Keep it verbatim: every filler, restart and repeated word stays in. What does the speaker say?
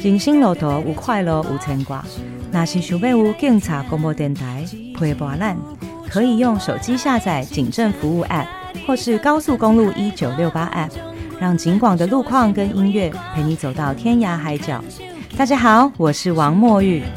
人生路途有快乐有牵挂，若是想要有警察广播电台陪伴咱，可以用手机下载警政服务 App， 或是高速公路一九六八 App， 让警广的路况跟音乐陪你走到天涯海角。大家好，我是王墨玉。